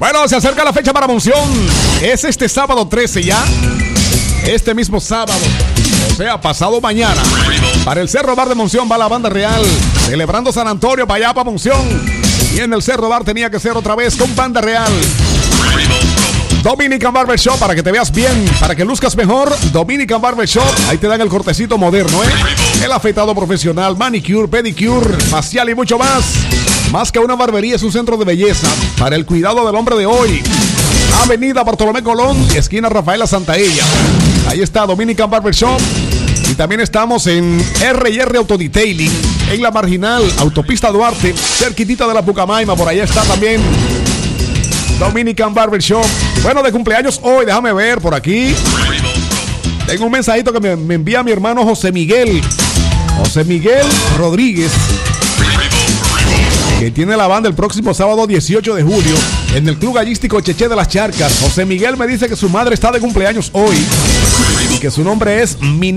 Bueno, se acerca la fecha para Monción. Es este sábado 13 ya. Este mismo sábado, o sea, pasado mañana. Para el Cerro Bar de Monción va la Banda Real, celebrando San Antonio para allá, para Monción. Y en el Cerro Bar tenía que ser otra vez con Banda Real. Dominican Barber Shop, para que te veas bien, para que luzcas mejor. Dominican Barber Shop, ahí te dan el cortecito moderno, el afeitado profesional, manicure, pedicure, facial y mucho más. Más que una barbería, es un centro de belleza para el cuidado del hombre de hoy. Avenida Bartolomé Colón, esquina Rafaela Santaella. Ahí está Dominican Barber Shop. Y también estamos en R&R Autodetailing, en la Marginal, Autopista Duarte, cerquitita de la Pucamaima. Por allá está también Dominican Barber Shop. Bueno, de cumpleaños hoy, déjame ver por aquí. Tengo un mensajito que me envía mi hermano José Miguel Rodríguez, que tiene la banda el próximo sábado 18 de julio en el Club Gallístico Cheche de las Charcas. José Miguel me dice que su madre está de cumpleaños hoy y que su nombre es